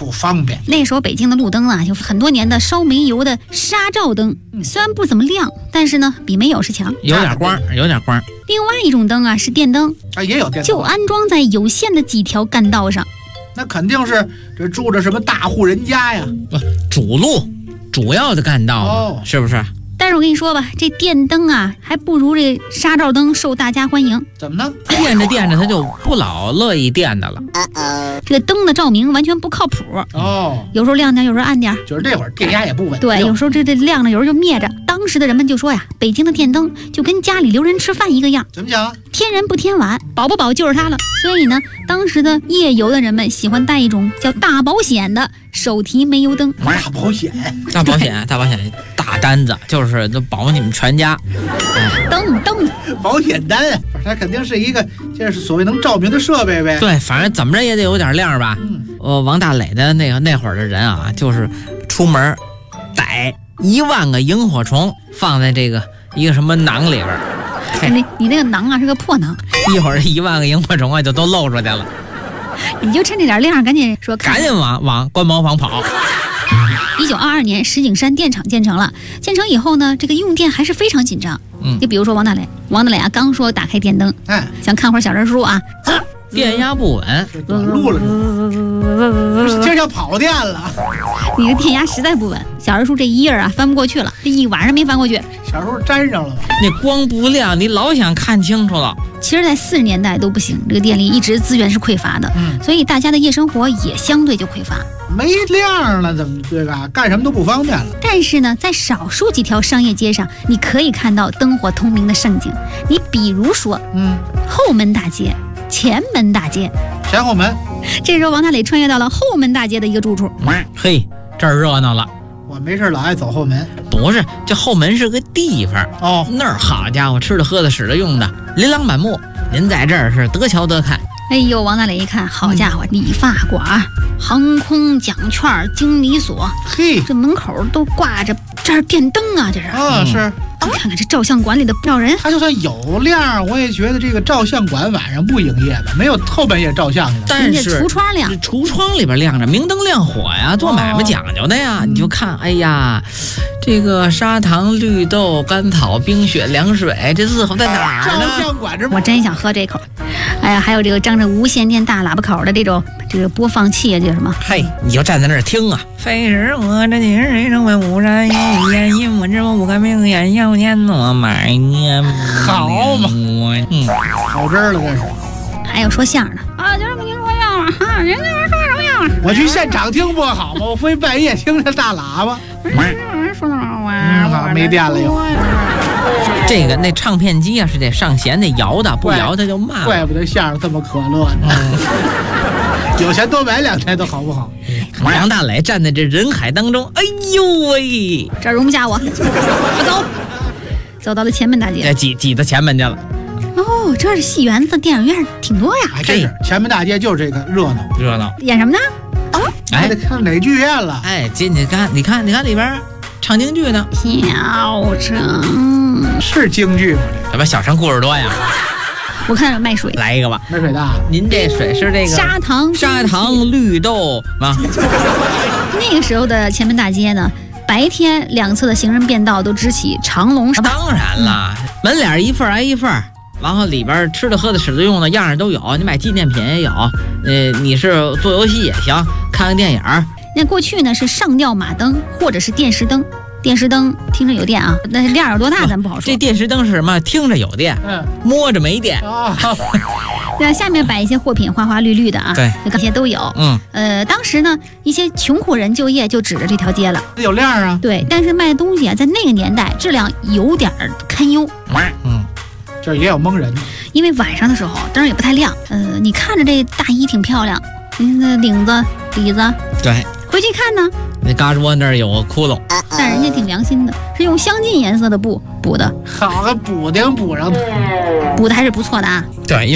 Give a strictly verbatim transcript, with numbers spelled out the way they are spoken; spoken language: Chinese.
处方便。 那时候北京的路灯啊，有很多年的烧煤油的纱罩灯，虽然不怎么亮，但是呢，比没有是强， 有点光，有点光。 另外一种灯啊是电灯， 啊，也有电灯， 就安装在有限的几条干道上。 那肯定是这住着什么大户人家呀， 不，主路主要的干道嘛， 哦， 是不是？ 但是我跟你说吧，这电灯啊，还不如这纱罩灯受大家欢迎。 怎么呢？ 电着电着，他就不老乐意电的了。 这个灯的照明完全不靠谱， 哦， 有时候亮点，有时候暗点。 就是这会儿电压也不稳定。 对，有时候这这亮着，有时候就灭着。当时的人们就说呀，北京的电灯就跟家里留人吃饭一个样， 怎么讲？ 添人不添碗，保不保就是它了。所以呢，当时的夜游的人们喜欢带一种叫大保险的手提煤油灯。 大保险， 大保险，大保险，大单子，就是都保你们全家。 灯灯， 保险单，它肯定是一个，这是所谓能照明的设备呗。 对，反正怎么着也得有点亮吧。 嗯， 呃，王大磊的那个那会儿的人啊，就是出门逮一万个萤火虫放在这个一个什么囊里边。 你你那个囊啊是个破囊， 一会儿一万个萤火虫啊就都露出去了， 你就趁这点亮，赶紧说， 赶紧往往关茅房跑。 一九二二年，石景山电厂建成了。建成以后呢，这个用电还是非常紧张。 嗯， 就比如说王大磊，王大磊啊，刚说打开电灯， 哎， 想看会儿小人书啊， 电压不稳， 短路了，这叫跑电了。 你的电压实在不稳，小人书这一页啊翻不过去了，这一晚上没翻过去。 小时候粘上了吧？ 那光不亮，你老想看清楚了。 其实，在四十年代都不行，这个店里一直资源是匮乏的， 嗯， 所以大家的夜生活也相对就匮乏。 没亮了，怎么对吧？干什么都不方便了。 但是呢，在少数几条商业街上，你可以看到灯火通明的盛景。你比如说， 嗯， 后门大街、前门大街。 前后门。 这时候，王大磊穿越到了后门大街的一个住处。 嘿，这儿热闹了。 我没事老爱走后门。 不是，这后门是个地方哦， 那儿好家伙，吃的喝的使的用的琳琅满目。您在这儿是得瞧得看。 哎呦，王大磊一看，好家伙，理发馆、航空奖券经理所， 嘿， 这门口都挂着，这是电灯啊，这是啊，是。 你看看这照相馆里的不少人， 他就算有亮，我也觉得这个照相馆晚上不营业的，没有后半夜照相去的。 但是橱窗亮， 橱窗里边亮着，明灯亮火呀，做买卖讲究的呀。哦、你就看，哎呀，这个砂糖、绿豆、甘草、冰雪、凉水，这字号在哪儿呢？ 照相馆这， 我真想喝这口。哎呀，还有这个张着无线电大喇叭口的这种这个播放器啊，叫什么？ 嘿，你就站在那儿听啊。非是我这今日成为无人有眼，因我这我看明眼要年诺买年。 好嘛， 嗯， 好真了这是。 还有说相声的啊，就这么听说相声啊，人家说什么相声？ 我去现场听不好吗？我非半夜听着大喇叭。 说什么嗯，好，没电了又。 这个那唱片机啊是得上弦得摇的，不摇它就慢了。 怪不得相声这么可乐呢。嗯、有钱多买两台都好不好？ 王大磊站在这人海当中，哎呦喂， 这容不下我，我走，走到了前门大街， 挤挤到前门去了。 哦，这儿的戏园子、电影院挺多呀。 还真是，前门大街就是这个热闹， 热闹。 演什么呢？ 还得看哪剧院了。 哎，进去看，你看，你看里边唱京剧呢。 小城是京剧吗？ 怎么小城故事多呀？ 我看着卖水， 来一个吧。 卖水大。 您这水是这个砂糖、 砂糖、绿豆啊。 那个时候的前门大街呢，白天两侧的行人便道都支起长龙。 当然了，门脸一份挨一份，然后里边吃的、喝的、使的、用的，样样都有。你买纪念品也有，呃，你是做游戏也行，看看电影。 那过去呢是上吊马灯或者是电石灯。电石灯听着有电啊，但是亮有多大咱不好说。 这电石灯是什么？听着有电，嗯，摸着没电啊。 那下面摆一些货品，花花绿绿的啊， 对， 这些都有。 嗯， 呃，当时呢，一些穷苦人就业就指着这条街了， 有亮啊。 对，但是卖东西啊，在那个年代质量有点堪忧。 嗯，这也有蒙人的， 因为晚上的时候灯也不太亮。呃，你看着这大衣挺漂亮，那领子、底子， 对。 回去看呢， 那嘎吱窝那儿有个窟窿， 但人家挺良心的，是用相近颜色的布补的， 好个补丁补上， 补的还是不错的啊。 对。